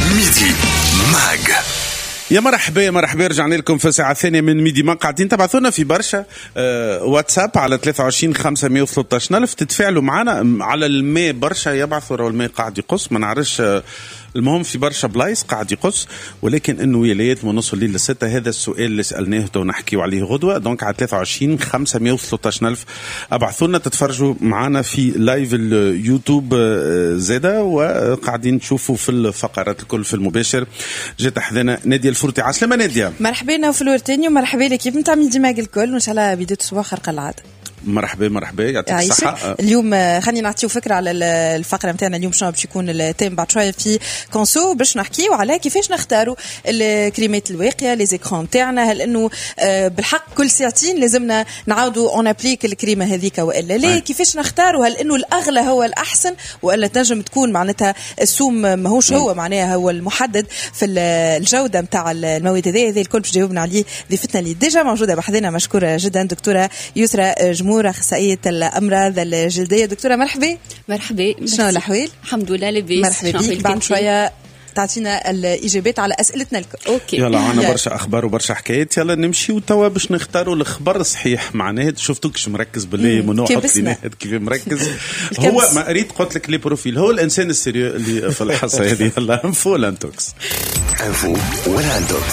ميدي ماج. يا مرحبا رجعنا لكم في الساعة الثانية من ميدي ماج. قاعدين تبعثونا في برشا واتساب على 23 513 ألف تتفاعلوا معنا على الماء برشا يبعثوا، راه الماء قاعد يقص ما نعرفش. المهم في برشا بلايص قاعد يقص، ولكن انه يليت ونص الليل للستة. هذا السؤال اللي سألناه ونحكيو عليه غدوة. دونك على 23 513 ألف ابعثوا لنا تتفرجوا معنا في لايف اليوتيوب زاده، وقاعدين تشوفوا في الفقرات الكل في المباشر. جات حذنا نادية الفرطي. عسلامة نادية. مرحبا وفلور تاني ومرحبا لكيف نتاع ميدي ماج الكل، وان شاء الله بداية الاسبوع خارقة العادة. مرحبا يعطيك الصحة. اليوم خلينا نعطيو فكرة على الفقرة متاعنا اليوم شنو باش يكون التيم بعد شوية في كونسو، باش نحكيو على كيفاش نختاروا الكريمات الواقية لي زيكرون تاعنا. هل انه بالحق كل ساعتين لازمنا نعاودوا اون ابليك الكريمة هذيك والا لا؟ كيفاش نختاروا؟ هل انه الاغلى هو الاحسن ولا تنجم تكون معناتها السوم ماهوش هو معناها هو المحدد في الجودة متاع المواد هذه الكل باش جاوبنا عليه ضيفتنا اللي ديجا موجودة بحذنا. مشكورة جدا دكتورة يسرى جمهور أخصائية الأمراض الجلدية. دكتورة مرحبا. شنو الأحوال؟ الحمد لله لباس. مرحبا بك. بعد شوية تعطينا الإجابات على أسئلتنا الكل. أوكي. يلا عنا برشا أخبار وبرشا حكايات. يلا نمشي وتوا باش نختاروا الخبر الصحيح. معناه شفتوكش مركز باللي منو حط لي كيف مركز. هو ما قريت قلت لك لي بروفيل هو الإنسان السيريو اللي في الحصة هذه. يلا انفو لانتوكس. انفو ولانتوكس.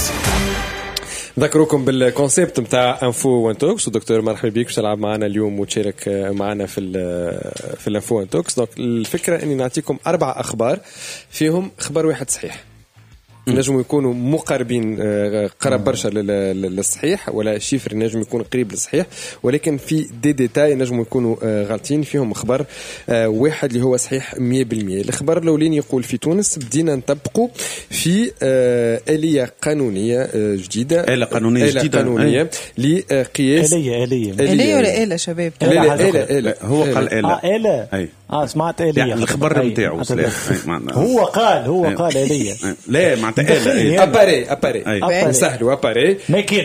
نذكركم بالكونسيبت متاع انفو وانتوكس، ودكتور مرحبا بك باش تلعب معنا اليوم وتشارك معنا في الانفو وانتوكس. دونك الفكره اني نعطيكم 4 اخبار فيهم خبر واحد صحيح. نجموا يكونوا مقاربين قرب برشا للصحيح، ولا شيفر نجم يكون قريب للصحيح، ولكن في ديتاي نجموا يكونوا غلطين فيهم. خبر واحد اللي هو صحيح 100%. الخبر الأولاني يقول في تونس بدينا نطبقوا في آلية قانونية جديدة. آلة قانونية جديدة لقياس آلية ولا آلة شباب؟ آلة. هو قال آلة. آلة. صمعت آلية. الخبر متاعه هو قال آلية. لا معناتها آلة. أباري نسهلوا أباري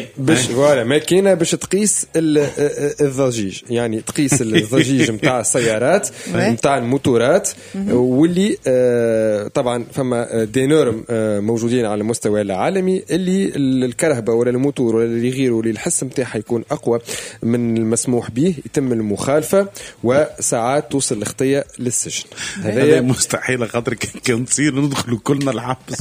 ماكينة باش تقيس الضجيج، يعني تقيس الضجيج متاع السيارات متاع الموتورات، واللي طبعا فما دي نورم موجودين على المستوى العالمي اللي الكهرباء ولا الموتور ولا اللي غيره اللي الحس متاعها يكون أقوى من المسموح به يتم المخالفة، وساعات توصل الخطية للسجن. هذا مستحيل خاطر كان تصير ندخلوا كلنا الحبس.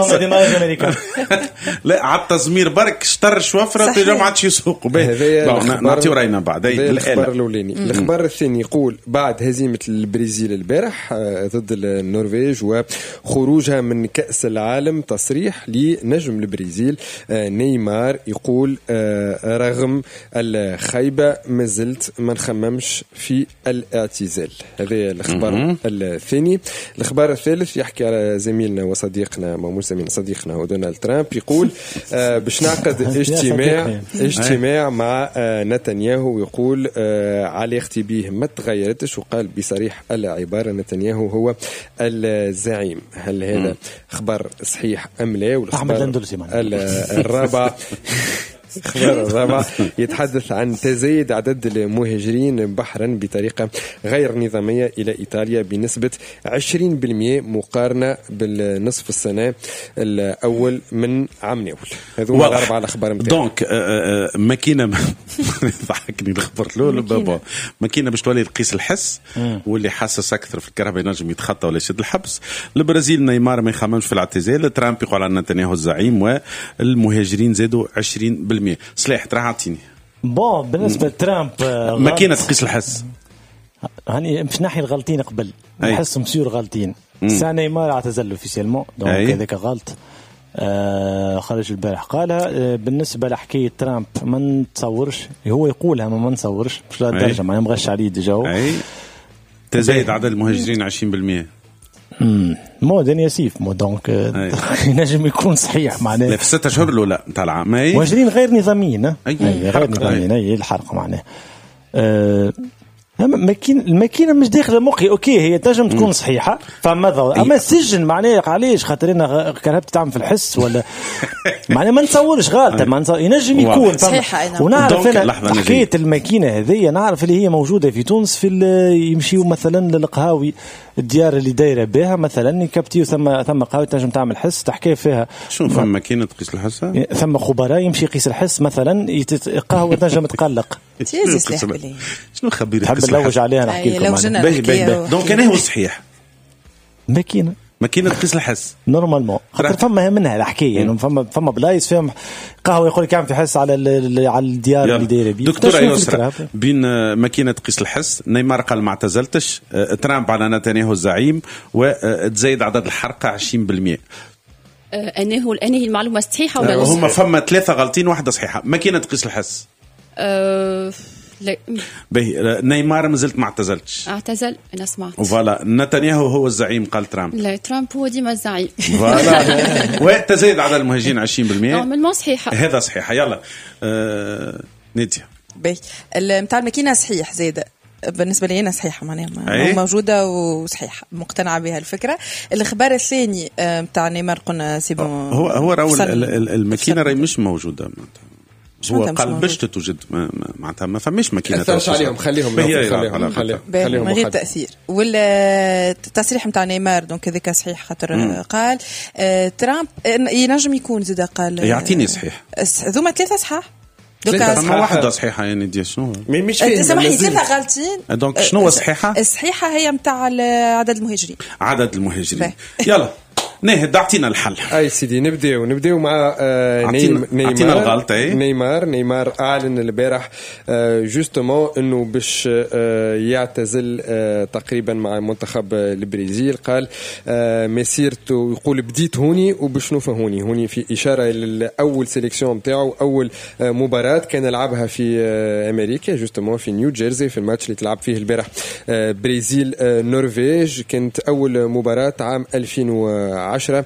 لا عطى زمير برك اشتر شوفرة في جامعة يسوق به. نعطيو راينا بعد. الخبر الأولاني. الخبر الثاني يقول بعد هزيمة البرازيل البارح ضد النرويج وخروجها من كأس العالم، تصريح لنجم البرازيل نيمار يقول رغم الخيبة ما زلت ما نخممش في الاعتزال. هذا الخبر الثاني. الخبر الثالث يحكي على زميلنا وصديقنا صديقنا دونالد ترامب، يقول باش نعقد اجتماع مع نتنياهو، ويقول علاقتي به ما تغيرتش، وقال بصريح العبارة نتنياهو هو الزعيم. هل هذا خبر صحيح أم لا؟ والخبر الرابع خبر الرابع يتحدث عن تزايد عدد المهاجرين بحرا بطريقة غير نظامية إلى إيطاليا بنسبة 20% مقارنة بالنصف السنة الأول من عام ناول. هذو الأربعة الأخبار متاعنا. دونك ماكينة ضحكني الخبر الأول بابا. ماكينة باش تولي تقيس الحس، واللي حاسس أكثر في الكهرباء ينجم يتخطى ولا يشد الحبس. البرازيل نيمار ما يخممش في الاعتزال. ترامب يقول على نتنياهو الزعيم، والمهاجرين زادوا 20%. سلاح ترى عطيني بالنسبة لترامب ماكينة تقيس الحس. هاني مش ناحية الغلطين قبل نحس مسيور غلطين. ساني ما اعتزل اوفيسيلمون دونك هذاك غلط. خرج البارح قالها. بالنسبة لحكاية ترامب ما نتصورش، هو يقولها ما نتصورش مش لا درجة ما مغش عليه ديجاو. تزايد عدد المهاجرين 20%. مو دنيا سيف مو دونك نجم يكون صحيح معناه في 6 أشهر الأولى نتاع العام. مهاجرين غير نظاميين غير نظاميين الحرق معناه. الماكينه مش داخله مخي. اوكي هي تنجم تكون صحيحه اما السجن معناه علاش خاطر انا كرهبت تعمل في الحس ولا معناه ما نتصورش غلطه ينجم يكون صحيحه. ونعرف انا حكايه الماكينه هذه نعرف اللي هي موجوده في تونس في يمشيوا مثلا للقهاوي الديار اللي دايره بها مثلا يكبتيو ثم قهوه تنجم تعمل حس تحكي فيها شنو فما ماكينه تقيس الحس ثم خبراء يمشي يقيس الحس مثلا قهوه تنجم تقلق شنو خبير تحب نلوج عليها نحكي لكم دونك انا هو صحيح ماكينه تقيس الحس نورمالمون خاطر فما منها الحكايه يعني فما بلايص فيهم قهوه يقول لك كان في حس على الديار اللي دايره بيه. دكتور يسرى بين ماكينه تقيس الحس نيمار قال ما اعتزلتش ترامب على نتنياهو الزعيم وتزايد عدد الحرقه 20%. انه المعلومه صحيحه ولا هم فما 3 غلطين واحده صحيحه. ماكينه تقيس الحس لا نيمار مازلت ما اعتزلتش. اعتزل انا سمعت. فوالا نتنياهو هو الزعيم قال ترامب. لا ترامب هو ديما الزعيم. فوالا وتزايد عدد المهاجرين 20%. نعم صحيحه. هذا صحيحه. يلا نيديا نتاع الماكينه صحيح زايده بالنسبه لي انا صحيحه معناها موجوده وصحيحه مقتنعه بها الفكره. الخبر الثاني نتاع نيمار قلنا سي بون هو راهو الماكينه راهي مش موجوده هو قال باش توجد معناتها ما فماش ماكينه تاثرش عليهم خليهم من غير تاثير. والتصريح نتاع نيمار دونك هذاك صحيح خاطر قال ترامب ينجم يكون زاد قال يعطيني صحيح ثم 3 صحاح فما واحدة صحيحة يعني دي شنو مش فاهم سامحني 3 غالطين دونك شنو صحيحة الصحيحة هي متاع عدد المهاجرين يلا نهد اعطينا الحل. اي سيدي نبداو مع نيمار اعلن البارح جوستومون انه باش يعتزل تقريبا مع منتخب البرازيل. قال مسيرته يقول بديت هوني وباش نوفى هوني في اشاره للاول سيليكسيون نتاعو اول مباراه كان لعبها في امريكا جوستومون في نيو جيرسي في الماتش اللي تلعب فيه البارح برازيل نرويج. كانت اول مباراه عام 2010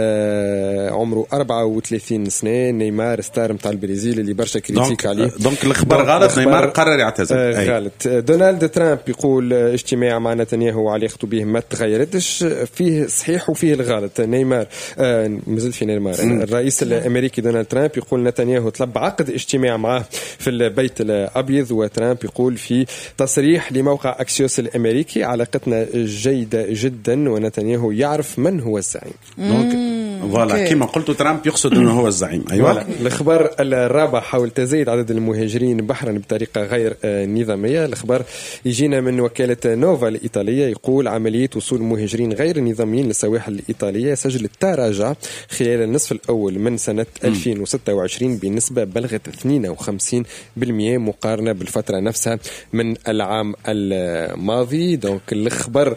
عمره 34 سنة. نيمار ستار متاع البرازيل اللي برشا كريتيك عليه. دونك الخبر غلط. نيمار قرر يعتزل. غلط. دونالد ترامب يقول اجتماع مع نتنياهو وعلاقته به ما تغيرتش. فيه صحيح وفيه الغلط. نيمار مازال في نيمار الرئيس الامريكي دونالد ترامب يقول نتنياهو طلب عقد اجتماع معه في البيت الابيض. وترامب يقول في تصريح لموقع اكسيوس الامريكي علاقتنا جيدة جدا ونتنياهو يعرف من هو الزعيم. دونك فوالا كما قلت ترامب يقصد انه هو الزعيم. ايوه الخبر الرابع حول تزايد عدد المهاجرين بحرا بطريقه غير نظاميه. الخبر يجينا من وكاله نوفا الايطاليه يقول عمليه وصول مهاجرين غير نظاميين للسواحل الايطاليه سجلت تراجع خلال النصف الاول من سنه 2026 بنسبه بلغت 52% مقارنه بالفتره نفسها من العام الماضي. دونك الخبر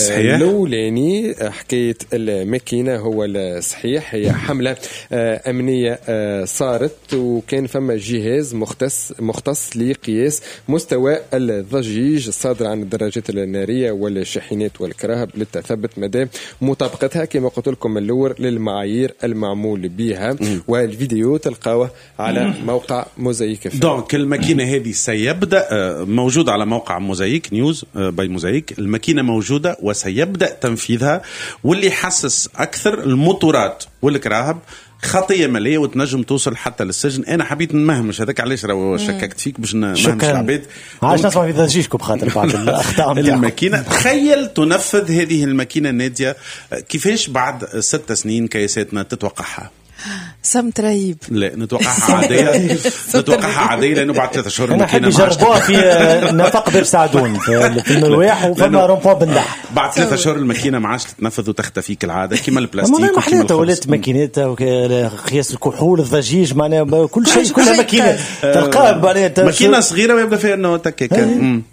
الاولاني حكايه الماكينه هو الصحيح. هي حملة أمنية صارت وكان فما جهاز مختص لقياس مستوى الضجيج الصادر عن الدراجات النارية والشاحنات والكراهب للتثبت مدى مطابقتها كما قلت لكم اللور للمعايير المعمول بها. والفيديو تلقاوه على موقع موزايك. دونك الماكينة هذه سيبدأ موجودة على موقع موزايك نيوز باي موزايك. الماكينة موجودة وسيبدأ تنفيذها واللي حسس أكثر الموتورات والكراهب خطية مالية وتنجم توصل حتى للسجن. أنا حبيت نمهمش هذاك علاش راهو شككت فيك باش نمهمش العباد. عاش نسمع في ضجيجكم بخاطر بعض الأخطاء الماكينة. تخيل تنفذ هذه الماكينة نادية كيفاش بعد 6 سنين كيساتنا تتوقعها؟ سمت رهيب. لا نتوقعها عادية. نتوقعها عادية لأنه بعد 3 شهور الماكينة يجربوها في نفق بير سعدون في المرواح وفما رومبوا بندح. بعد 3 شهور الماكينة ما عادش تتنفذ وتختفي كالعادة كيما البلاستيك. ما حليتها ولات ماكينات قياس الكحول الضجيج معناها كل شيء كلها ماكينة تلقاها ماكينة صغيرة ويبدأ فيها إنه تكك.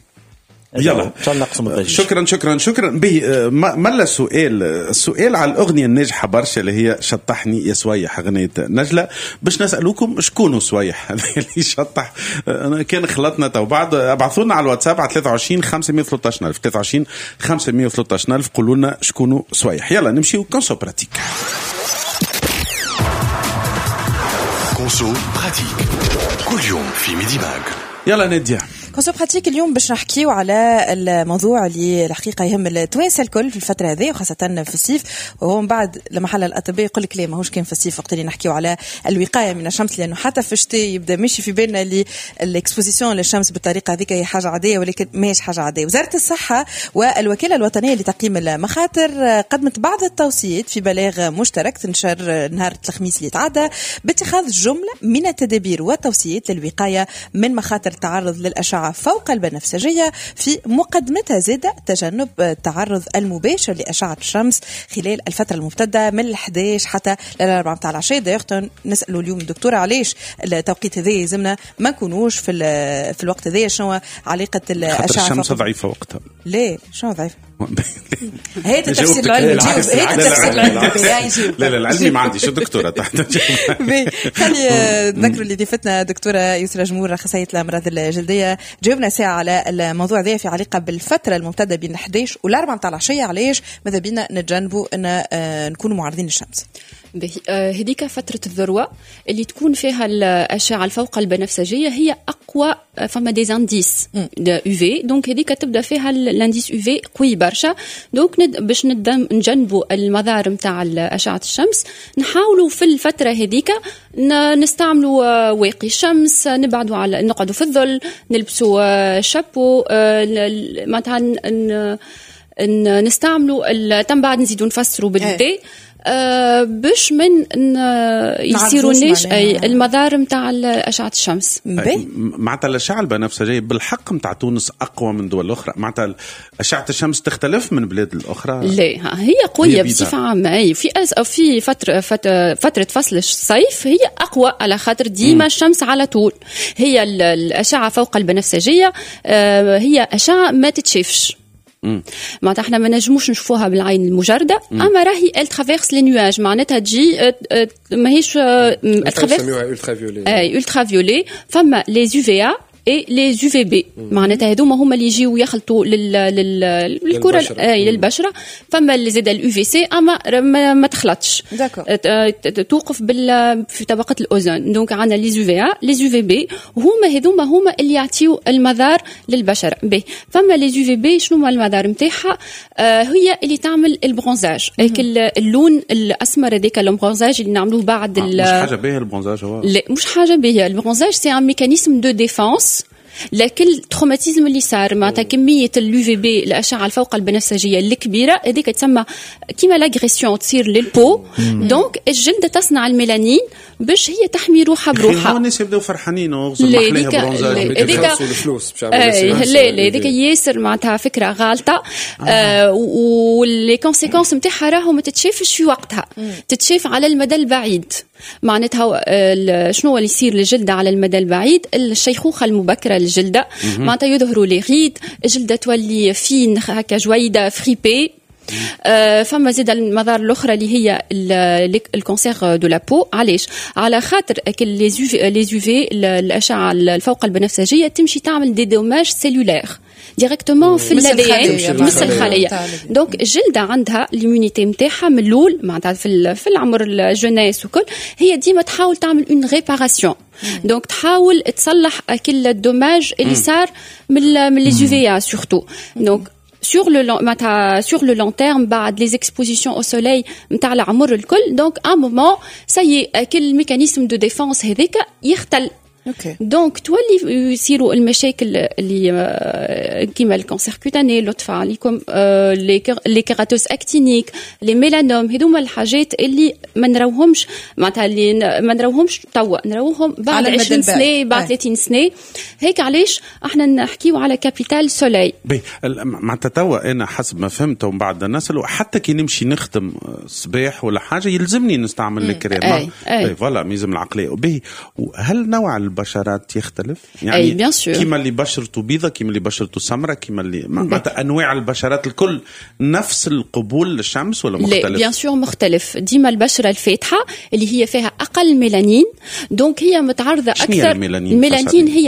يلا شكرا ملا السؤال على الأغنية الناجحة برشا اللي هي شطحني يا سويح أغنية نجلة. باش نسألوكم شكونوا سويح هذا اللي شطح كان خلطنا تو بعد. ابعثونا على الواتساب على 23 513 ألف 23 513 ألف قولوا لنا شكونوا سويح. يلا نمشيو كونسو براتيك. كونسو براتيك كل يوم في ميدي ماغ. يلا نادية كونسو براتيك اليوم باش نحكيو على الموضوع اللي الحقيقه يهم التوانسه الكل في الفتره هذه وخاصه في الصيف، وهو من بعد لما حل الاطباء يقول لك لا ماهوش كان في الصيف وقت اللي نحكيو على الوقايه من الشمس، لانه حتى في الشتاء يبدا ماشي في بالنا اللي الاكسبوزيسيون للشمس بالطريقه هذيك هي حاجه عاديه، ولكن ماهيش حاجه عاديه. وزاره الصحه والوكاله الوطنيه لتقييم المخاطر قدمت بعض التوصيات في بلاغ مشترك تنشر نهار الخميس اللي تعدى باتخاذ جمله من التدابير والتوصيات للوقايه من مخاطر التعرض للاشعه فوق البنفسجيه، في مقدمتها زاد تجنب التعرض المباشر لاشعه الشمس خلال الفتره الممتده من 11 حتى ل 4 متاع العشيه. دايوغ نسالوا اليوم الدكتوره علاش التوقيت هذا يلزمنا ما نكونوش في الوقت هذا، شنو علاقه الاشعه الشمس ضعيفه وقتها؟ ليه شنو ضعيفه؟ هي التفسير العلمي، لا العلمي ما عنديش دكتوره تحت. خلي نذكروا اللي ضيفتنا دكتوره يسرى جمهور اخصائيه الامراض الجلديه جاوبنا ساعه على الموضوع ذا في علاقه بالفتره الممتده بين 11 و4 متاع العشيه، علاش ماذا بينا نتجنبوا ان نكونوا معرضين للشمس. هذيك فترة الذروة اللي تكون فيها الأشعة الفوق البنفسجية هي أقوى، فما دي زانديس UV، دونك هذيك تبدأ فيها الانديس UV قوي برشا. دونك باش نجنبوا المضار متاع أشعة الشمس نحاولوا في الفترة هذيك نستعملوا واقي الشمس، نقعدوا في الظل، نلبسوا شابو، مثلا نستعملوا تم بعد نزيدوا نفسروا بالدي باش من يصيرونيش المضار متاع أشعة الشمس. معناتها الأشعة البنفسجية بالحق متاع تونس أقوى من دول أخرى؟ معناتها أشعة الشمس تختلف من بلاد الأخرى؟ لا، هي قوية بصفة عامة. في فترة فصل الصيف هي أقوى على خاطر ديما الشمس على طول. هي الأشعة فوق البنفسجية هي أشعة ما تتشافش، معناتها احنا ما نجموش نشوفوها بالعين المجرده، اما راهي الترافيرس لي نواج، معناتها تجي ماهيش الترا فيولي. فما لي UVA et les UVB، معناتها هذوما هما اللي يجيو يخلطوا للكره للبشره. فما اللي زاد الUVC اما ما تخلطش، توقف في طبقه الاوزون. دونك عندنا لي UVA لي UVB هما اللي يعطيو المضار للبشره. فما لي UVB شنو هو المضار نتاعها؟ هي اللي تعمل البرونزاج، اللون الاسمر هذاك البرونزاج اللي نعملوه بعد مش حاجه باهيه البرونزاج. هو لا مش حاجه باهيه البرونزاج، سي ان ميكانيزم دو ديفانس لكن التروماتيزم اللي صار معناتها كميه الUVB الاشعه الفوق البنفسجيه الكبيره هذيك تسمى كيما لاغريسيون تصير للبو. دونك الجلد تصنع الميلانين باش هي تحمي روحها بروحها. هو الناس يبداو فرحانين وغزل محليها برونزاج الفلوس باش لا هذيك ياسر معناتها فكره غالطه. واللي كونسيكونس نتاعها راهو ما تتشافش في وقتها، تتشاف على المدى البعيد. معناتها شنو اللي يصير للجلد على المدى البعيد؟ الشيخوخه المبكره للجلده، معناتها يظهروا لي غيد، الجلده تولي فين هكا جويده فريبي. فما زيد المضار الاخرى اللي هي الكونسير دو لا بو. علاش؟ على خاطر لي UV الاشعه الفوق البنفسجيه تمشي تعمل دي دوماج سيلولير ديريكتومون في الخليه مثل الخليه. دونك الجلده عندها ليمونيتي نتاعها من الاول معناتها في العمر الجونيس وكل، هي ديما تحاول تعمل اون ريباراسيون. دونك تحاول تصلح كل الدوماج اللي صار من لي UVA سورتو. دونك sur le long terme بعد les expositions au soleil نتاع العمر الكل، دونك à un moment ça y est كل mécanisme de défense هذيك يختل. دونك تولي يصيروا المشاكل اللي كيما الكانسير كوتاني لطفة ليكم لي كيراتوس اكتينيك لي ميلانوم. هذوما الحاجات اللي ما نراوهمش معناتها اللي ما نراوهمش توا، نراوهم بعد 20 سنه بعد 30 سنه هيك. علاش احنا نحكيو على كابيتال سولي معناتها توا انا حسب ما فهمت ومن بعد نسألوا حتى كي نمشي نخدم صباح ولا حاجه يلزمني نستعمل الكريم فوالا ميزم العقليه. هل نوع البشرات يختلف؟ يعني كيما اللي بشرته بيضة، كيما اللي بشرته سمراء، كيما اللي معناتها انواع البشرات الكل نفس القبول للشمس ولا مختلف؟ لا بيان سور مختلف. ديما البشره الفاتحه اللي هي فيها اقل ميلانين، دونك هي متعرضه اكثر. الميلانين هي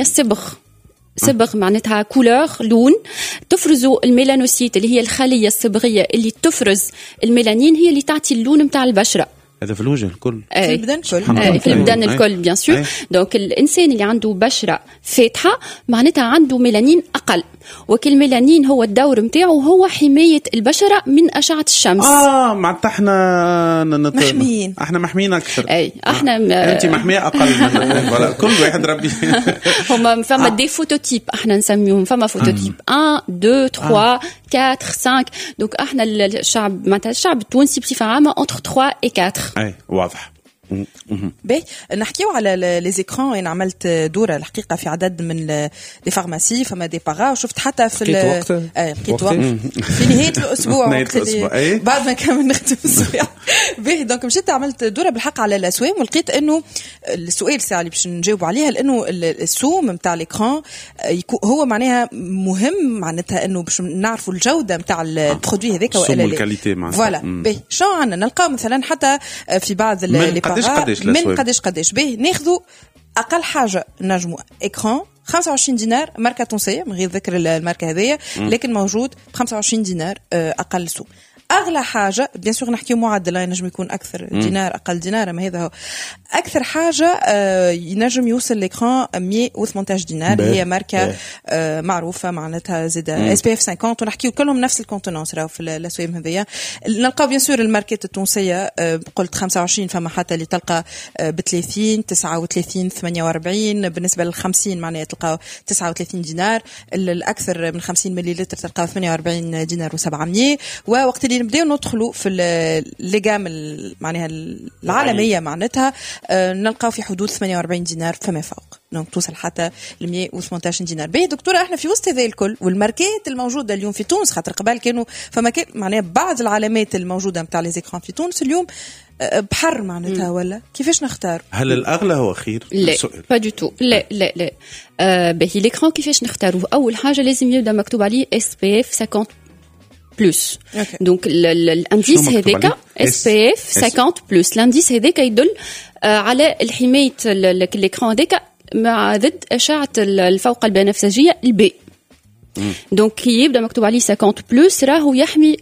صبغ معناتها كولور لون، تفرزوا الميلانوسيت اللي هي الخليه الصبغيه اللي تفرز الميلانين، هي اللي تعطي اللون نتاع البشره. هذا في الوجه الكل، في البدن الكل، في البدن الكل بيان سور. دونك الانسان اللي عنده بشره فاتحه معناتها عنده ميلانين اقل، وكل ميلانين هو الدور نتاعو هو حمايه البشره من اشعه الشمس. معناتها احنا محميين، احنا محميين اكثر. اي احنا انت محميه اقل من كل واحد ربي. هما فما دي فوتوتيب احنا نسميهم، فما فوتوتيب 1 2 3 4 5. دونك احنا الشعب معناتها الشعب التونسي بصفه عامه entre 3 et 4. اي واضح. باهي نحكيو على لي زيكران. انا عملت دوره الحقيقه في عدد من لي فارماسي، فما دي باغا، وشفت حتى في لقيت وقت في نهايه الاسبوع بعد ما كان نختم الاسبوع. باهي دونك مشيت عملت دوره بالحق على الاسوام، ولقيت انه السؤال الساعه اللي باش نجاوب عليها، لانه السوم نتاع ليكران هو معناها مهم، معناتها انه باش نعرفوا الجوده نتاع البرودوي هذاك والا لا. فوالا باهي شو عندنا نلقاو مثلا حتى في بعض لي من قداش باهي ناخذوا اقل حاجه نجموا اكران 25 دينار ماركه تونسيه من غير ذكر الماركه هذيا، لكن موجود ب 25 دينار اقل سوم. اغلى حاجه بيان سور نحكيو معدل ينجم يكون اكثر دينار اقل دينار، ما هذا هو اكثر حاجه ينجم يوصل ليكران 118 دينار. هي ماركه معروفه معناتها زيد اس بي اف 50، ونحكيو كلهم نفس الكونتونونس راهو في الاسوام هذيا. نلقاو بيان سور الماركات التونسيه قلت 25، فما حتى اللي تلقى ب 30 39 48. بالنسبه لل 50 معناها تلقاو 39 دينار. الاكثر من 50 مليلتر تلقاو 48 دينار و700. ووقت اللي نبداو ندخلوا في الليغام معناها العالميه معناتها نلقاو في حدود 48 دينار فما فوق، دونك توصل حتى ل 118 دينار. باهي دكتوره احنا في وسط هذا الكل والماركات الموجوده اليوم في تونس، خاطر قبل كانوا فما معناها بعض العلامات الموجوده نتاع لي زيكران في تونس اليوم بحر معناتها، ولا كيفاش نختار؟ هل الاغلى هو خير؟ لا با دو تو، لا لا لا. باهي ليكران كيفاش نختاروه؟ اول حاجه لازم يبدا مكتوب عليه اس بي اف 50 بلس. دونك الانديس هذاك اس بي اف 50 بلس، الانديس هذاك يدل على الحمايه الاكران هذاك مع ضد اشعه الفوق البنفسجيه البي. دونك كي يبدا مكتوب عليه 50 بلس راهو يحمي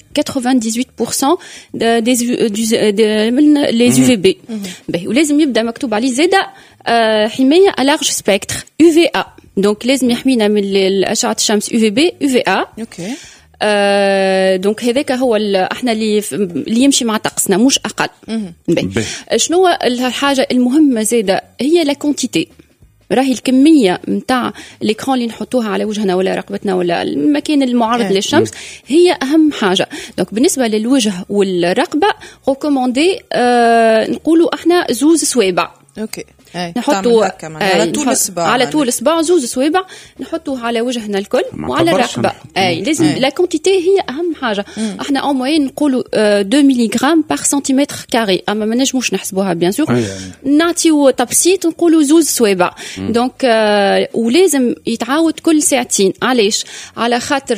98% من لي يو في بي. ولازم يبدا مكتوب عليه زاده حمايه على لارج سبيكتر يو في ا. دونك لازم يحمينا من اشعه الشمس يو في بي يو في ا. اوكي. دونك هذاك هو احنا اللي يمشي مع طقسنا مش اقل. شنو الحاجه المهمه زاده؟ هي لا كونتيتي، راهي الكميه نتاع ليكران اللي نحطوها على وجهنا ولا رقبتنا ولا المكان المعرض للشمس هي اهم حاجه. دونك بالنسبه للوجه والرقبه ريكوموندي نقولوا احنا زوز سوابع. اوكي. نحطوا على طول الصباع زوز سوابع نحطوه على وجهنا الكل وعلى الرقبه. لازم لا كونتيتي هي اهم حاجه. احنا او موين نقولوا 2 ملغ بار سنتيمتر كاري، اما ما نجموش نحسبوها بيان سور. نعطيو تبسيط نقولوا زوز سوابع. دونك ولازم يتعاود كل ساعتين. علاش؟ على خاطر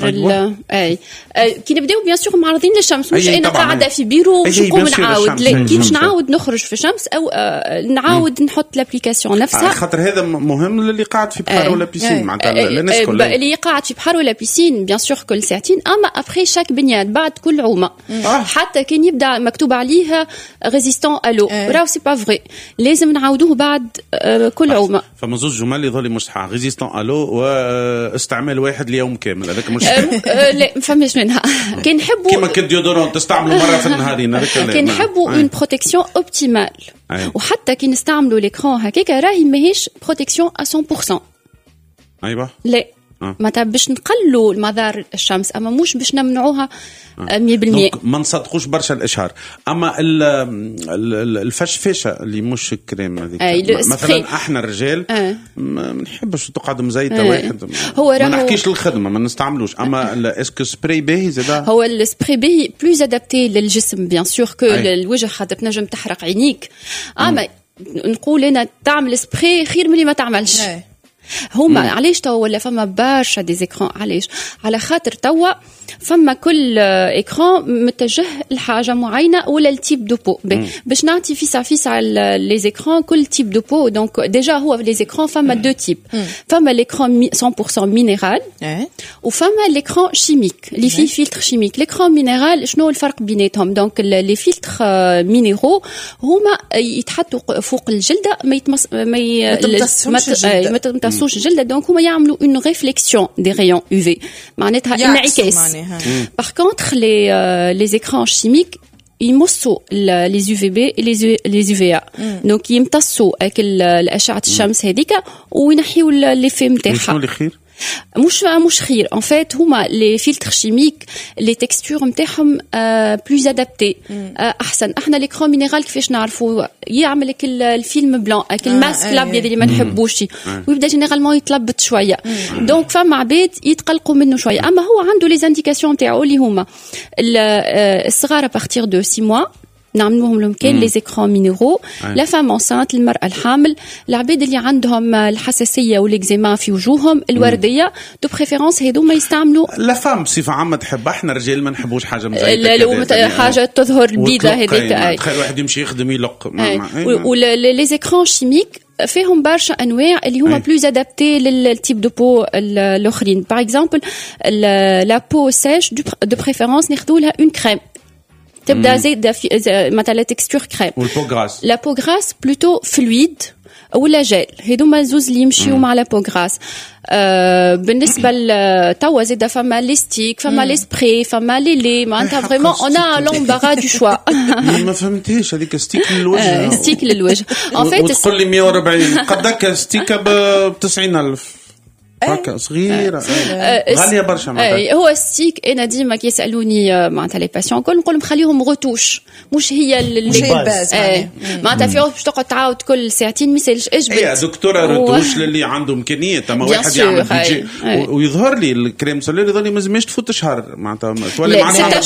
كي نبداو بيان سور معرضين للشمس، مش انا قاعده في بيرو باش نقوم نعاود، لا كي باش نعاود نخرج في الشمس او نعاود نحط الابليكاسيون نفسها. خاطر هذا مهم للي قاعد في بحر ولا بيسين، معناتها الناس كلها اللي قاعد في بحر ولا بيسين بيان سور كل ساعتين، اما ابري شاك بنياد بعد كل عومه. حتى كان يبدا مكتوب عليها ريزيستون الو راهو سي با فري، لازم نعاودوه بعد كل عومه. فما زوج جمل يظل مش صحيح، ريزيستون الو واستعمال واحد ليوم كامل، هذاك مش لا ما فهمش منها. كان نحبوا كيما كديودورون تستعملوا مره في النهارين، كان نحبوا اون بروتيكسيون اوبتيمال. وحتى كي نستعملوا ليكران هكاك راهي ماهيش بروتيكسيون 100%. ايوه لا معناتها باش نقلوا مضار الشمس، اما مش باش نمنعوها 100%. ما نصدقوش برشا الاشهار. اما الفشفشه اللي مش كريم هذيك مثلا احنا الرجال ما نحبش تقعد مزيته واحد، هو ما نحكيش للخدمه ما نستعملوش. اما اسكو سبراي باهي زاد؟ هو السبراي باهي بلوز ادابتي للجسم بيان سور كو الوجه، خاطر تنجم تحرق عينيك. اما نقول انا تعمل سبراي خير من اللي ما تعملش. هما علاش توا ولا فما برشا دي زيكران؟ علاش؟ على خاطر توا فما كل اكران متجه لحاجه معينه ولا التيب دو بو. باش نعطي فيسا على لي زيكران كل تيب دو بو. دونك ديجا هو لي زيكران فما دو تيب، فما ليكران 100% مينيرال وفما ليكران شيميك اللي فيه فلتر شيميك. ليكران مينيرال شنو الفرق بيناتهم؟ دونك لي فلتر مينيرو هما يتحطوا فوق الجلده ما تمتصوش الجلده، دونك هما يعملوا اون ريفليكسيون دي ريون UV، معناتها انعكاس. Par contre, les écrans chimiques يمصوا les UVB et les UVA. Donc يمتصوا الأشعة الشمس هذيك وينحيوا الإفيه نتاعها. شنو اللي خير؟ مش خير en fait. هما les filtres chimiques les textures نتاعهم plus adaptées احسن. احنا l'écran minéral كيفاش نعرفوا؟ يعمل لك الفيلم بلان الماسك الابيض اللي ما نحبوش ويبدا جينيرالمون يتلبط شويه. دونك فما عباد يتقلقوا منه شويه، اما هو عنده لي انديكاسيون نتاعو اللي هما الصغار بارتير دو 6 mois نعملوهم لهم كان لي زيكران مينيرو، لا فام انسانت، المرأة الحامل، العباد اللي عندهم الحساسية والاكزيما في وجوههم، الوردية دو بريفيرونس هذوما يستعملوا. لا فام بصفة عامة تحب، احنا رجال ما نحبوش حاجة مزيكة حاجة تظهر البيضة هذيك. تخيل واحد يمشي يخدم يلق. ولي زيكران شيميك فيهم برشا انواع اللي هما بلوز ادابتي للتيب دو بو الاخرين. باغ اكزومبل لا بو سيش دو بريفيرونس ناخذوا لها اون كريم تبدا زايده في مثلا تكستور كريم. والبو غراس لا بو غراس بلوتو فلويد ولا جيل، هذوما زوز اللي يمشيو مع لا بو غراس. بالنسبه لتوا زاده فما لي ستيك، فما لي سبراي، فما لي معناتها فريمون اون ا لومبارا دو شوا. ما فهمتيش هذيك ستيك للوجه. ستيك للوجه ان فيت تقول لي 140 قدك ستيكه ب 90,000 هكا صغيره غاليه برشا. هو الستيك انا ديما كيسالوني معناتها لي باسيون كل نقول لهم خليهم غوتوش، مش هي الباز معناتها في باش تقعد تعاود كل ساعتين ما يسالش اجبد. يا دكتوره روتوش للي عنده امكانيات، اما واحد يعمل بيجي ويظهر لي الكريم سولير يظل ما لازمش تفوت شهر معناتها تولي معناتها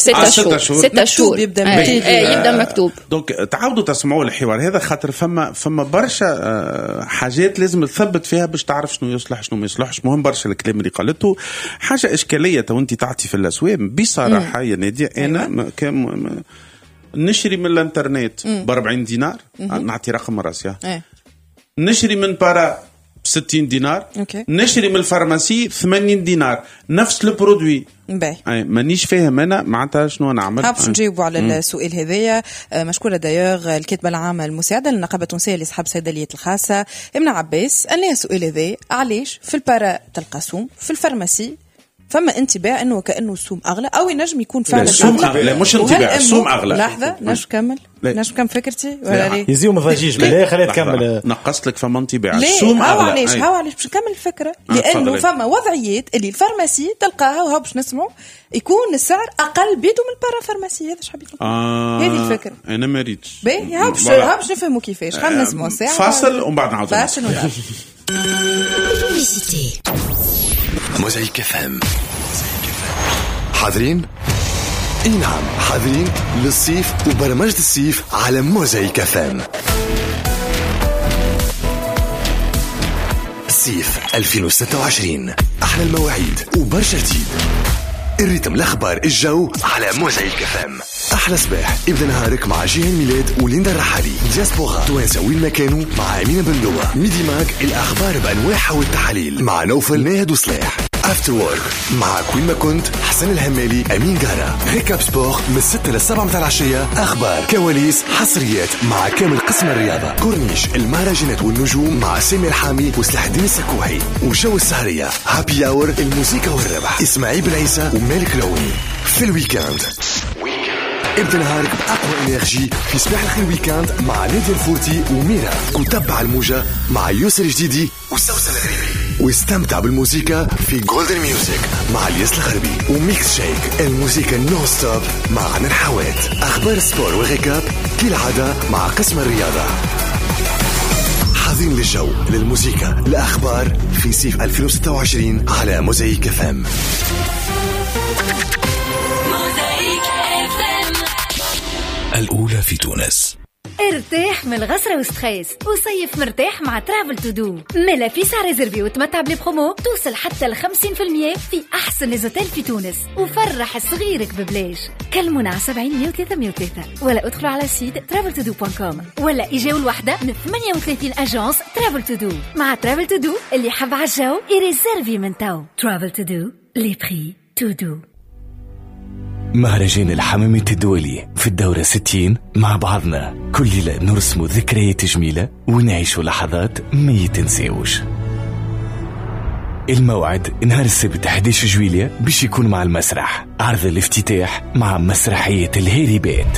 6 شهور يبدا مكتوب. دونك تعاودوا تسمعوا الحوار هذا خاطر فما برشا حاجات لازم تثبت فيها باش تعرف شنو يصلح شنو ما يصلحش. مهم برشا الكلام اللي قالته. حاجه اشكاليه وانت تعطي في الاسواق بصراحه يا ناديه، انا نشري من الانترنت ب 40 دينار، نعطي رقم راسيا، نشري من بارا 60 دينار، نشري من الفارماسي 80 دينار نفس البرودوي. مانيش فاهم انا معناتها شنو نعمل. باش نجاوبوا على السؤال هذايا. مشكوره دايوغ الكاتبه العامه المساعده للنقابه التونسيه لاصحاب الصيدليات الخاصه امنه عباس قال لها السؤال هذا علاش في البارا تلقاسوم في الفرماسي فما انطباع انه كانه السوم اغلى او ينجم يكون فعلا اغلى. لا مش انطباع، السوم اغلى. لحظه نجم كم فكرتي ولا ليه يزيو ما فاجيش بالله خليت تكمل. نقصت لك فما انطباع السوم اغلى. علاش باش نكمل الفكره؟ لانه فما وضعيات اللي الفارماسي تلقاها وها باش نسمعوا يكون السعر اقل بيدو من البارا فارماسي. هذا شحال بيكون هذه الفكره. انا ما ريتش باهي باش نفهموا كيفاش. خلينا نسمعوا ساعه فاصل ومن بعد نعاود فاصل. موزايك FM حاضرين؟ اي نعم حاضرين للصيف وبرمجة الصيف على موزايك FM. الصيف 2026 أحلى المواعيد وبرشا جديد. الريتم الأخبار الجو على موزايك FM. أحلى صباح ابدأ نهارك مع جيهان ميلاد وليندا الرحالي. دياسبورا توانسة وين ما كانوا مع أمينة بندوة. ميدي ماك الأخبار بأنواعها والتحاليل مع نوفل ناهد وصلاح. افتر وورك مع كوين ما كنت حسن الهمالي امين قارة. ريكاب سبور من 6 ل 7 متاع العشية. اخبار كواليس حصريات مع كامل قسم الرياضة. كورنيش المهرجانات والنجوم مع سامي الحامي وسلاح الدين السكوحي. وجو السهرية هابي اور الموسيقى والربح اسماعيل بن عيسى ومالك لوني. في الويكاند ابدأ نهارك بأقوى انرجي في صباح الخير ويكاند مع نادية الفورتي وميرا. وتبع الموجة مع يوسر الجديدي وسوسن الغريبي. واستمتع بالموسيقى في جولدن ميوزك مع الياس الغربي. وميكس شيك الموسيقى نو ستوب مع عن الحوات. أخبار السبور والغيكاب كالعادة مع قسم الرياضة. حاضرين للجو للموسيقى الأخبار في صيف 2026 على موزايك FM. الأولى في تونس. ارتاح من الغسرة وستريس وصيف مرتاح مع ترافل تو دو. ملا فيسا ريزرفي وتمتع بلي برومو توصل حتى ل 50% في أحسن ليزوتيل في تونس، وفرح صغيرك ببلاش. كلمونا على 70 103 103 ولا ادخلوا على سيت travel2do.com ولا إجاو الوحدة من 38 أجانس ترافل تو دو. مع ترافل تو دو اللي يحب عالجو يريزرفي من تو. ترافل تو دو لي بري تو دو. مهرجان الحمامة الدولي في الدورة 60 مع بعضنا كل ليلة نرسم ذكريات جميلة ونعيش لحظات ما يتنسيوش. الموعد نهار السبت 11 جويلية باش يكون مع المسرح عرض الافتتاح مع مسرحية الهيريبات.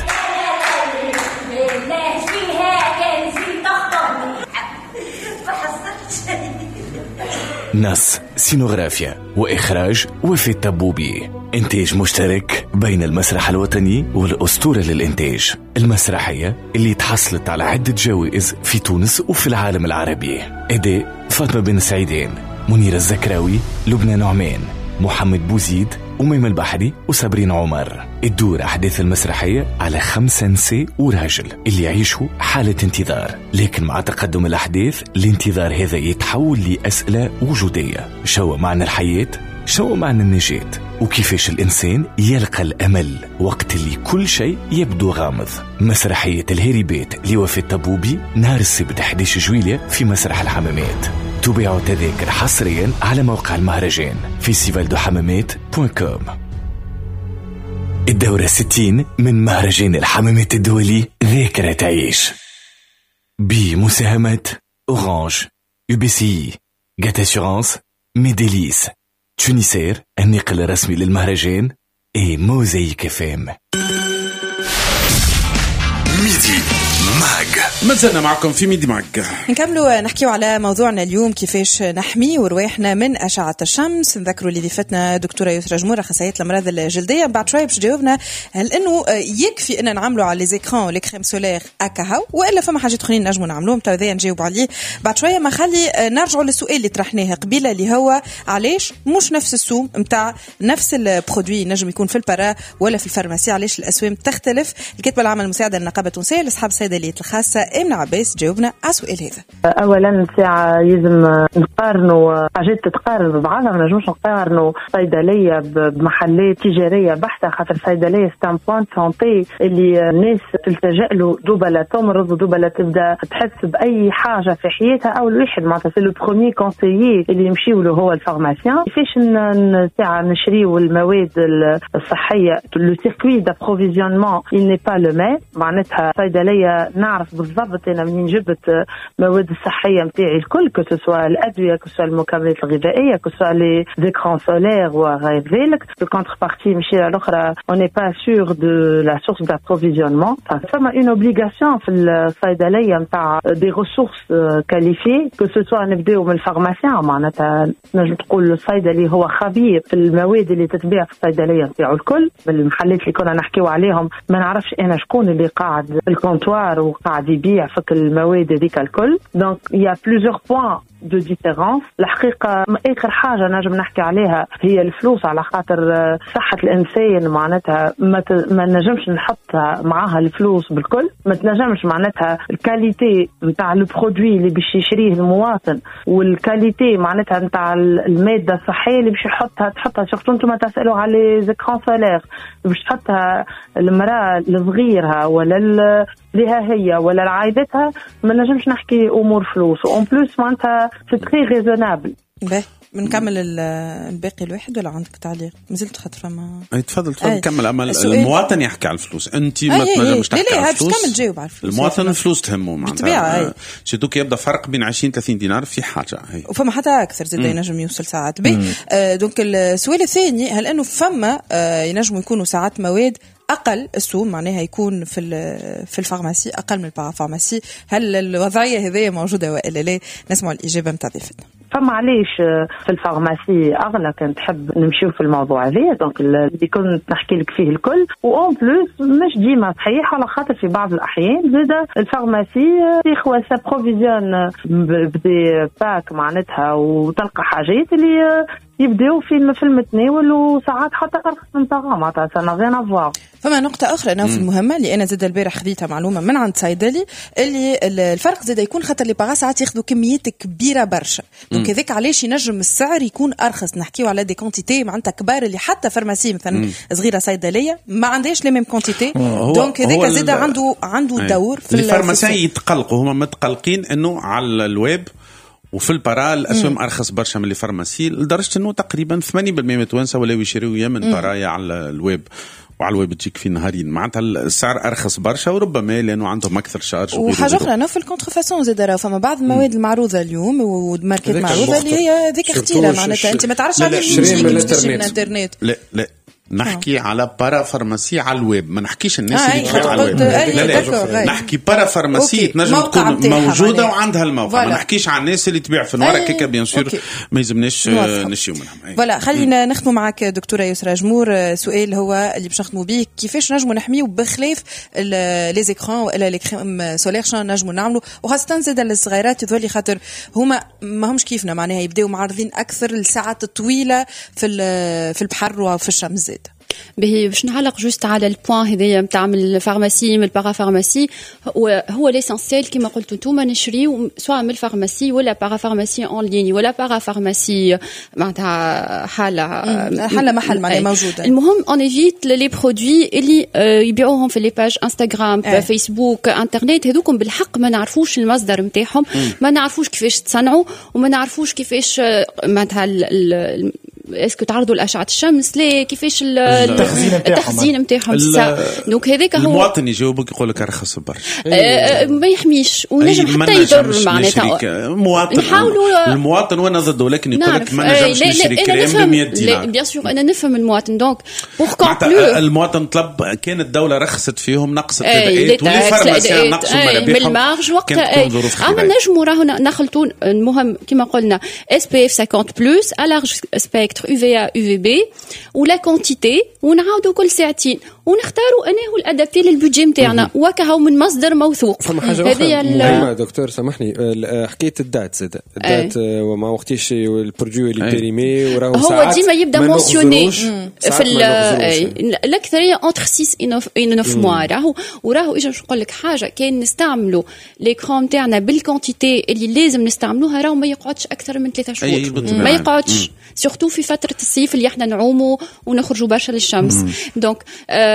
نص، سينوغرافيا وإخراج وفي التبوبي. إنتاج مشترك بين المسرح الوطني والأسطورة للإنتاج. المسرحية اللي تحصلت على عدة جوائز في تونس وفي العالم العربي. أداء فاطمة بن سعيدين، منيرة الزكراوي، لبنى نعمان، محمد بوزيد، أميمة البحري وصابرين عمر. الدور أحداث المسرحية على 5 نساء وراجل اللي يعيشوا حالة انتظار، لكن مع تقدم الأحداث الانتظار هذا يتحول لأسئلة وجودية. شو معنى الحياة؟ شو معنى النجاة؟ وكيفاش الإنسان يلقى الأمل وقت اللي كل شيء يبدو غامض. مسرحية الهيريبات لوفي التبوبي نهار السبت 11 جويلية في مسرح الحمامات. تباعوا تذاكر حصريا على موقع المهرجان festivaldohammamat.com. الدورة 60 من مهرجان الحمامات الدولي ذاكرة تعيش بمساهمة أورانج، UBCI، جات أسيورانس، ميديليس، تونيسير النقل الرسمي للمهرجان، اي موزايك FM. ميدي ماج، مازلنا معكم في ميدي ماج. نكملوا نحكيو على موضوعنا اليوم، كيفاش نحمي ورواحنا من أشعة الشمس. نذكروا اللي ضيفتنا دكتورة يسرى جمورة، أخصائية الأمراض الجلدية. بعد شوية باش جاوبنا هل إنه يكفي إن نعملوا على ليزيكران ولي كريم سولير أكاهو، وإلا فما حاجات أخرين نجموا نعملوهم. تاذيا نجاوب عليه بعد شوية. ما خلي نرجعوا للسؤال اللي طرحناه قبيلة، اللي هو علاش مش نفس السوم متاع نفس البرودوي نجم يكون في البرا ولا في الفارماسي، علاش الأسوام تختلف؟ الكاتبة العامة المساعدة للنقابة التونسية لأصحاب الصيدليات الخاصة إمنة عباس جاوبنا على السؤال هذا. اولا ساعه يلزم نقارنوا حاجات تتقارن ببعضها، ما نجموش نقارنوا صيدليه بمحلات تجاريه بحته، خاطر صيدليه ستان بوان سونتي اللي الناس تلتجأ له دوبلا تمرض ودوبلا تبدا تحس باي حاجه في حياتها، او الواحد معناتها سي لو بروميي كونسيي اللي يمشيو له هو الفارماسيان. كيفاش ساعه نشريو المواد الصحيه، لو سيركوي دابروفيزيونمون il n'est pas le même. معناتها صيدليه نعرف بالضبط انا منين جبت مواد الصحيه نتاعي الكل، كسوا الادويه، كسوا المكملات الغذائيه، كسوا لي زيكران سولير وغير ذلك. الكونتر بارتي ماشي الاخرى on n'est pas sûr de la source d'approvisionnement. فما une obligation في الصيدليه نتاع دي ressources qualifiées، كسوا نبداو من الفارماسيان. معناتها نجم تقول الصيدلي هو خبير في المواد اللي تتباع في الصيدليه نتاعو الكل. بالمحلات اللي كنا نحكيو عليهم ما نعرفش انا شكون اللي قاعد في الكونتوار وقاعد يبيع فك المواد هذيك الكل. دونك يا بليزيور بوين دو ديفيرونس. الحقيقه اخر حاجه نجم نحكي عليها هي الفلوس، على خاطر صحه الانسان معناتها ما نجمش نحطها معاها الفلوس بالكل. ما تنجمش معناتها الكاليتي نتاع البرودوي اللي باش يشريه المواطن والكاليتي معناتها نتاع الماده الصحيه اللي باش تحطها سورتو انتم تسالوا على زيكران سولير باش تحطها المراه لصغيرها ولا لها هي ولا لعائلتها. ما نجمش نحكي امور فلوس، وان بلوس معناتها سي تري ريزونابل. بنكمل الباقي الواحد ولا عندك تعليق؟ مازلت خاطر فما تفضل نكمل. اما المواطن يحكي على الفلوس، انت ما تنجمش تحكي على الفلوس. كمل جاوب على الفلوس. المواطن الفلوس تهمه معناتها شتو كي يبدا فرق بين 20-30 دينار في حاجه هي، وفما حتى اكثر زاد ينجم يوصل ساعات. دونك السؤال الثاني، هل انه فما ينجموا يكونوا ساعات مواد اقل السوم معناها يكون في الفارماسي اقل من البارافارماسي؟ هل الوضعيه هذه موجوده والا لا؟ نسمع الاجابه نتاع ضيفتنا. فما علاش في الفارماسي اغلى كنت تحب نمشيو في الموضوع هذا. دونك اللي كنت نحكي لك فيه الكل وأون بلوس مش ديما صحيح، على خاطر في بعض الأحيان زاد الفارماسي يخوى سابروفيزيون بدي باك معناتها وتلقى حاجات اللي يبداو في المتناول وساعات حتى أرخص من طعام معناتها سا غير افوار. فما نقطة أخرى أنا في المهمة اللي أنا زاد البارح خديتها معلومة من عند صيدلي اللي الفرق زاد يكون خاطر لي باغا ساعات ياخذوا كميات كبيرة برشا، دونك هذاك علاش ينجم السعر يكون أرخص. نحكيو على دي كونتيتي معناتها كبار اللي حتى فارماسي مثلا صغيرة صيدلية ما عندهاش لي ميم كونتيتي، دونك هذاك زاد عنده دور في الفارماسي. يتقلقوا هما متقلقين إنه على الويب وفي البارا الاسهم ارخص برشا من الفارماسي لدرجه انه تقريبا 80% من التوانسه ولاو يشريوا يا من بارايا على الويب، وعلى الويب تجيك في نهارين معناتها السعر ارخص برشا، وربما لانه عندهم اكثر شارج. وحاجه اخرى انا في الكونترفاسون زاد راه فما بعض المواد المعروضه اليوم وماركات معروضه اللي هي ذيك اختيره معناتها انت ما تعرفش عليه من الانترنت. لا نحكي على بارا فارماسي على الويب، ما نحكيش الناس اللي تبيع على الويب. لا نحكي بارا فارماسي تنجم تكون موجوده وعندها الموقع، ما نحكيش على الناس اللي تبيع في الورق كيكا بيان سور ما يلزمناش نشيو منهم. فوالا خلينا نختموا معك دكتوره يسرى جمور. سؤال هو اللي باش نختموا به، كيفاش نجموا نحميو بخلاف لي زيكران ولا لي كريم سولير شنو نجموا نعملوا، وخاصه زاد الصغيرات يظهر خاطر هما ما همش كيفنا معناها يبداو معرضين اكثر للساعات الطويله في البحر وفي الشمس زاد. باهي باش نعلق جوست على البوان هذايا نتاع الفارماسي من البارافارماسي، هو ليسانسيال كما قلتوا نتوما نشريو سواء من الفارماسي ولا بارافارماسي اون ليني ولا بارافارماسي معناتها حاله محل معناها موجوده. المهم اون ايفيت لي برودوي اللي يبيعوهم في لي باج انستغرام فيسبوك انترنت، هذوكم بالحق ما نعرفوش المصدر نتاعهم، ما نعرفوش كيفاش تصنعوا وما نعرفوش كيفاش معناتها اسكو تعرضوا الاشعه الشمس ليه كيفاش التخزين نتاعهم. دونك هذاك هو المواطن يجاوبك يقول لك ارخص برشا ما يحميش ونجم حتى يضر معناتها المواطن وانا ضده، لكن يقول لك ما نجمش نشري كريم ب 100 دينار. بيان سور انا نفهم المواطن، دونك بور كونكلور المواطن طلب كانت الدوله رخصت فيهم نقصت تبعات والفارماسيين نقصوا مرابحهم من المارج وقتها اما نجموا راهو نخلطوا. المهم كما قلنا SPF 50 بلس à large spectre UVA UVB ولا كونتيتي ونعاودوا كل ساعتين ونختاروا انه الادابتي للبودجي نتاعنا وكهو من مصدر موثوق. فما حاجه اخرى دكتور سامحني، حكايه الدات زاد الدات وما وقتيش البرودوي اللي بيريمي وراه هو ديما يبدا مونسيوني في الاكثريه انتر 6 و 9 موا. وراهو اجا نقول لك حاجه، كان نستعملوا لي كريم تاعنا بالكونتيتي اللي لازم نستعملوها راهو ما يقعدش اكثر من 3 شهور، ما يقعدش سورتو في فتره الصيف اللي احنا نعوموا ونخرجوا برشا للشمس. دونك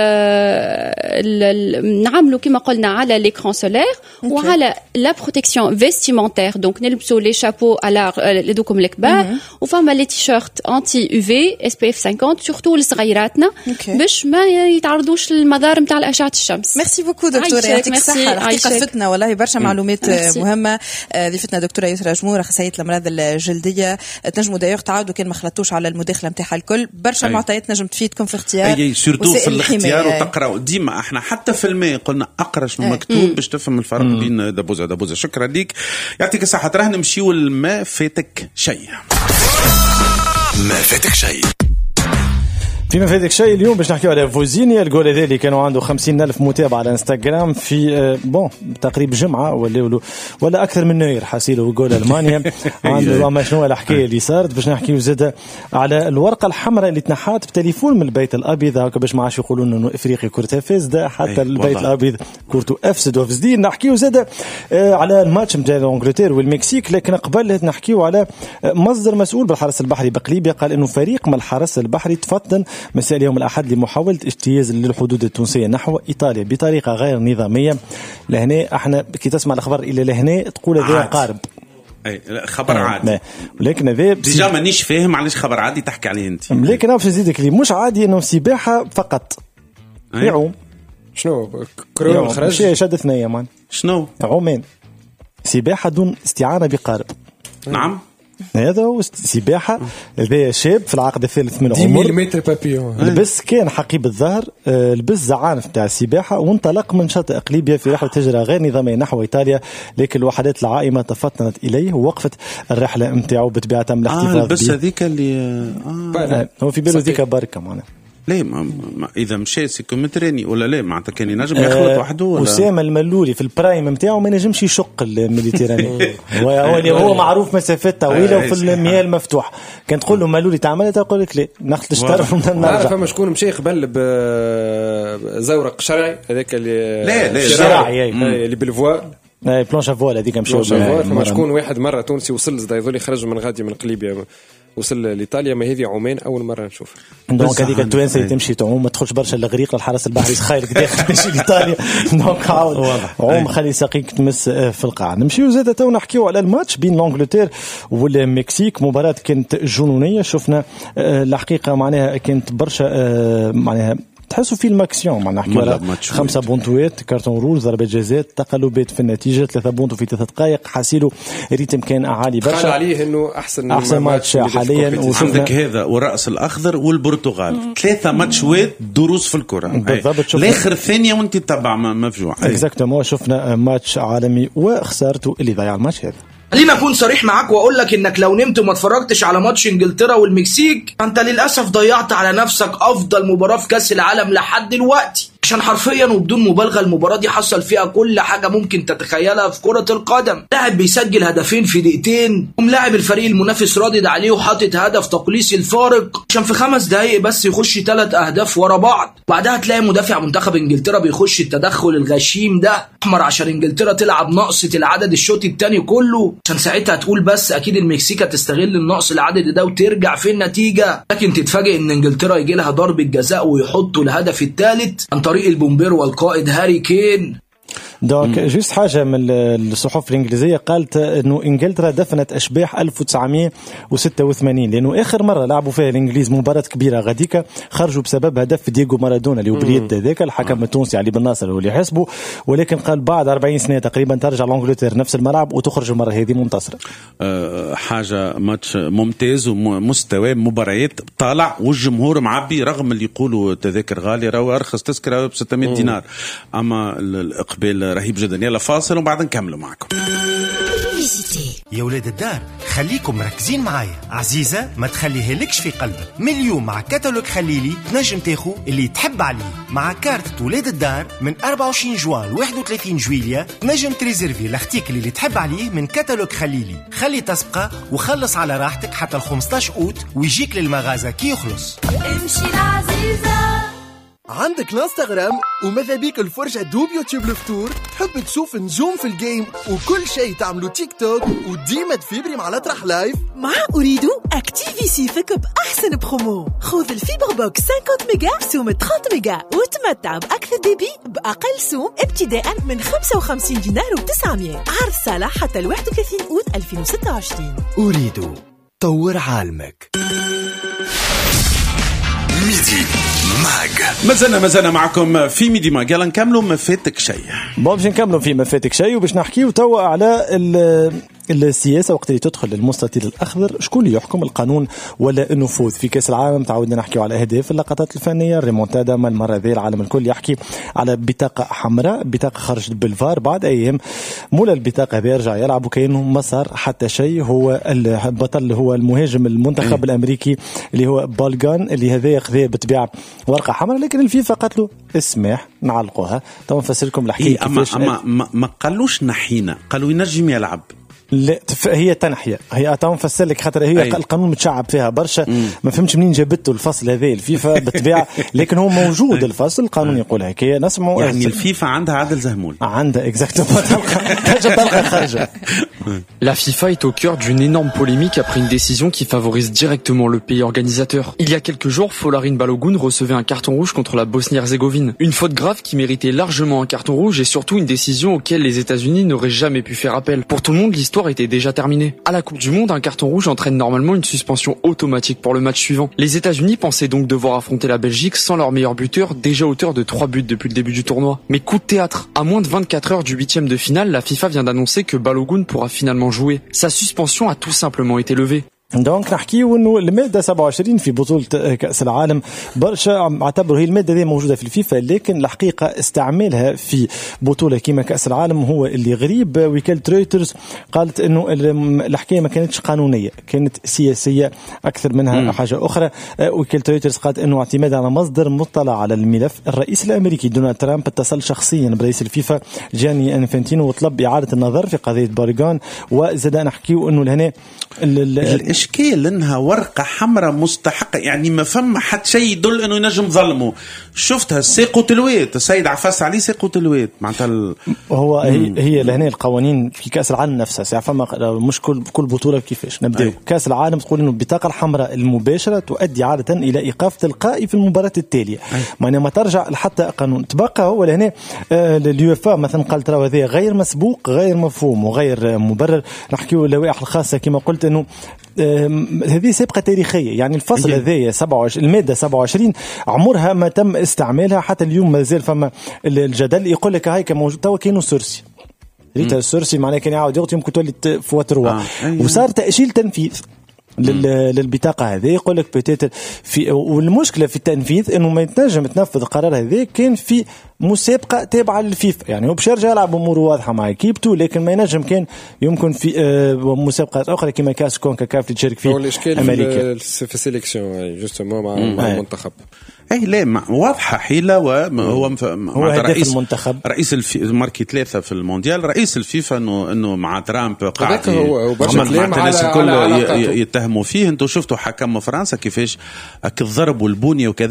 نعملوا كما قلنا على ليكران سولير وعلى لا بروتيكسيون فيستيمونتير، دونك نلبسوا لي شابو على لدوكم الكبار وفما لي تيشيرت انتي يو في SPF 50 سورتو لصغيراتنا باش ما يتعرضوش للمضار نتاع الاشعه الشمس. ميرسي بوكو دكتوره، يعطيك الصحه. الحقيقه فتنا والله برشا معلومات مهمه. ضيفتنا دكتوره يسرى جمور اخصائيه الامراض الجلديه. تنجموا دايوغ تعاودوا كان ما خلطوش على المداخله نتاعها الكل، برشا معطيات نجم تفيدكم في اختيار سورتو في الاختيار وتقراوا ديما. احنا حتى في الماء قلنا اقرا شنو مكتوب باش تفهم الفرق بين دبوزه. شكرا ليك، يعطيك الصحه. راه نمشيو لما فاتك شيء. ما فاتك شيء فيما فاتك شيء اليوم باش نحكيو على فوزينيا، الجول هذا اللي كانوا عنده 50,000 متابع على انستغرام في تقريبا جمعه ولا اكثر من نوير حاسيله جول المانيا. عنده ما شنو الحكايه اللي صارت باش نحكيو زاده على الورقه الحمراء اللي تنحات بتليفون من البيت الابيض هكا باش ما عادش يقولوا انه افريقيا كرتها فاسده، حتى البيت الابيض كرته افسد وفسدين. نحكيو زاده على الماتش نتاع انجلترا والمكسيك، لكن قبل نحكيو على مصدر مسؤول بالحرس البحري بقليبيا قال انه فريق من الحرس البحري تفطن مساء يوم الأحد لمحاولة اجتياز للحدود التونسية نحو إيطاليا بطريقة غير نظامية. لهنا احنا كي تسمع الأخبار إلى لهنا تقول هذا قارب خبر عادي، ولكن هذا ديجا مانيش فاهم علاش خبر عادي تحكي عليه انت. لكن انا باش نزيدك لي مش عادي انه سباحة فقط يعوم. شنو كرو خرج شد ثنية مان شنو عومين سباحة دون استعانة بقارب. نعم هذا هو سباحه. هذا شاب في العقد الثالث من عمره 10 متر بابيون، لبس كان حقيب الظهر، لبس زعانف نتاع السباحه وانطلق من شاطئ اقليبيا في رحله هجره غير نظاميه نحو ايطاليا، لكن الوحدات العائمه تفطنت اليه ووقفت الرحله نتاعو بطبيعه من الاحتفاظ بس هذيك اللي هو في باله ذيك بركه معناها. ليه اذا مشى سيكومتريني ولا لا معناتها كان ينجم يخلط وحده ولا اسامه الملولي في البرايم نتاعو ما ينجمش يشق الميديتيراني هو معروف مسافات طويله وفي المياه المفتوح. كان تقول له ملولي تعملها تقول لك لا نخلط تعرف نرجع. فما شكون مشى قبل بزورق شرعي هذاك اللي لا شرعي اللي بالفوا بلونش افوال هذيك مشاو. فما شكون واحد مره تونسي وصل زاد يظل يخرج من غادي من قليبيا وصل لإيطاليا. ما هذه عمان أول مرة نشوف. دونك هذيك التوانسة تمشي تعوم ما تدخلش برشا الغريق للحرس البحري خايلك داخل تمشي لإيطاليا. دونك عاود عوم خلي ساقيك تمس في القاع. نمشيو زاد تو نحكيو على الماتش بين لانجلتير والمكسيك. مباراة كانت جنونية. شفنا الحقيقة معناها كانت برشا معناها تحسوا في الماكسيون معناها نحكي على 5 بونتوات كارتون روج ضربات جزاء تقلبات في النتيجه 3 بونتو في 3 دقائق. حاسيلو ريتم كان عالي برشا. قال عليه انه احسن ماتش حاليا. عندك هذا والراس الاخضر والبرتغال 3 ماتشات دروس في الكره بالضبط. الاخر ثانيه وانت تتبع مفجوع. اكزاكتومون شفنا ماتش عالمي وخسارته اللي ضيع الماتش هذا. خلينا اكون صريح معاك واقول لك انك لو نمت وما اتفرجتش على ماتش انجلترا والمكسيك انت للاسف ضيعت على نفسك افضل مباراة في كاس العالم لحد دلوقتي، عشان حرفيا وبدون مبالغه المباراة دي حصل فيها كل حاجة ممكن تتخيلها في كرة القدم. لاعب بيسجل هدفين في دقيقتين، لاعب الفريق المنافس رادد عليه وحاطط هدف تقليصي الفارق عشان في 5 دقايق بس يخش 3 أهداف ورا بعض. بعدها تلاقي مدافع منتخب انجلترا بيخش التدخل الغشيم ده احمر عشان انجلترا تلعب نقصة العدد الشوط الثاني كله، عشان ساعتها تقول بس اكيد المكسيك هتستغل النقص العدد ده وترجع في النتيجة. لكن تتفاجئ ان انجلترا يجي لها ضربة جزاء ويحطوا الهدف الثالث عن طريق البومبير والقائد هاري كين. دونك جوست حاجة من الصحف الإنجليزية قالت إنه إنجلترا دفنت أشباح 1986 لأنه آخر مرة لعبوا فيها الإنجليز مباراة كبيرة غاديكا خرجوا بسبب هدف دييغو مارادونا اللي باليد ذاك الحكم التونسي علي بن ناصر هو اللي حسبه. ولكن قال بعد 40 سنة تقريبا ترجع لانجلتير نفس الملعب وتخرج المرة هذه منتصرة. حاجة ماتش ممتاز ومستوى مباريات طالع والجمهور معبي رغم اللي يقولوا تذاكر غالية راهو أرخص تذكرة ب 600 دينار أما الإقبال رهيب جدا. يلا فاصل وبعد نكملوا معكم. يا ولاد الدار خليكم مركزين معايا. عزيزة ما تخليها لكش في قلبك. من اليوم مع كتالوج خليلي تنجم تاخو اللي تحب عليه. مع كارت ولاد الدار من 24 جوان ل 31 جويلية تنجم تريزيرفي لاختيك اللي تحب عليه من كتالوج خليلي. خلي تسبقة وخلص على راحتك حتى ال 15 أوت ويجيك للمغازة كي يخلص. امشي العزيزة. عندك انستغرام وماذا بيك الفرجة دوب يوتيوب الفطور تحب تشوف نجوم في الجيم وكل شيء تعملوا تيك توك وديما تفيبري مع الأطرح لايف. مع أريدو أكتيفي سيفك بأحسن برومو. خذ الفيبر بوكس 50 ميجا سوم 30 ميجا وتمتع بأكثر ديبي بأقل سوم ابتداء من 55 دينار و900. عرض صالح حتى 31 أوت 2026. أريدو طور عالمك. ميدي ماج. مازلنا معكم في ميدي ماج. يلا نكملوا ما فاتك شيء. باش نكملوا في ما فاتك شيء وباش نحكيو توا على السياسة وقت اللي تدخل المستطيل الأخضر شكون اللي يحكم القانون ولا النفوذ في كأس العالم. تعودنا نحكي على أهداف اللقطات الفنية الريمونتادا. ما المرة ذي العالم الكل يحكي على بطاقة حمراء بطاقة خرجت بالفار بعد أيام مولا البطاقة هذه يرجع يلعب وكأنه ما صار حتى شيء. هو البطل هو المهاجم المنتخب الأمريكي اللي هو بالغان اللي هذا ياخذ بطبيعة ورقة حمراء لكن الفيفا قالت له اسمح نعلقوها. طبعا نفسر لكم الحكاية كيفاش. ما قالوش نحينا قالوا ينجم يلعب. لا هي تنحية هي أتاهم فسر لك خاطر هي القانون متشعب فيها برشا ما فهمتش منين جابته الفصل هذا الفيفا بالطبيعة لكن هو موجود الفصل القانون يقول هيك نسمعوا يعني الفيفا عندها عادل زهمول عندها exactement تلقى خرجة. La FIFA est au cœur d'une énorme polémique après une décision qui favorise directement le pays organisateur. Il y a quelques jours, Folarin Balogun recevait un carton rouge contre la Bosnie-Herzégovine. Une faute grave qui méritait largement un carton rouge et surtout une décision auquel les États-Unis n'auraient jamais pu faire appel. Pour tout le monde, l'histoire l'histoire était déjà terminée. À la Coupe du Monde, un carton rouge entraîne normalement une suspension automatique pour le match suivant. Les États-Unis pensaient donc devoir affronter la Belgique sans leur meilleur buteur, déjà auteur de 3 buts depuis le début du tournoi. Mais coup de théâtre, à moins de 24 heures du 8e de finale, la FIFA vient d'annoncer que Balogun pourra finalement jouer. Sa suspension a tout simplement été levée. دونك نحكيو انه الماده 27 في بطوله كاس العالم برشا اعتبروا هي الماده دي موجوده في الفيفا، لكن الحقيقه استعمالها في بطوله كيما كاس العالم هو اللي غريب. وكاله رويترز قالت انه الحكايه ما كانتش قانونيه، كانت سياسيه اكثر منها حاجه اخرى. وكاله رويترز قالت انه اعتماد على مصدر مطلع على الملف، الرئيس الامريكي دونالد ترامب اتصل شخصيا برئيس الفيفا جاني انفانتينو وطلب اعاده النظر في قضيه باريغون. وزاد نحكيو انه لهنا الاشكال انها ورقه حمراء مستحقه، يعني ما فما حتى شيء يدل انه ينجم ظلمه. شفتها سيقو تلويت، السيد عفاس عليه سيقو تلويت معناتها هو هي لهنا القوانين في كاس العالم نفسها فما مش كل بطوله كيفاش نبداو. كاس العالم تقول انه البطاقه الحمراء المباشره تؤدي عاده الى ايقاف تلقائي في المباراه التاليه، معناها ما ترجع لحتى قانون. تبقى هو لهنا اليوفا مثلا قالت راه هذا غير مسبوق، غير مفهوم وغير مبرر. نحكيو اللوائح الخاصه كما قلت انه هذه سابقة تاريخية، يعني الفصل هذايا 27 المادة 27 عمرها ما تم استعمالها حتى اليوم. ما زال فما الجدل يقول لك هاي موجود توا كانوا سورسي ريتا السورسي معناها كان يعاود يغطي يمكن تولي في وتروا وصار تأجيل تنفيذ للبطاقة هذه. يقول لك بتاتر في، والمشكلة في التنفيذ إنه ما يتنجم تنفذ قرار هذا كان في مسابقة تابعة للفيفا، يعني هو باش يرجع يلعب أمور واضحة مع كيبتو، لكن ما ينجم كان يمكن في مسابقات أخرى كما كاس كونكاكاف اللي تشارك فيه أمريكا في السيليكسيون جوستومون مع المنتخب. اي لا واضحه حيله. وهو رئيس المنتخب، رئيس ماركي 3 في المونديال، رئيس الفيفا انه مع ترامب قاعد هو الناس الكل يتهموا فيه. انتم شفتوا حكم فرنسا كيفاش الضرب والبنيه وكذا.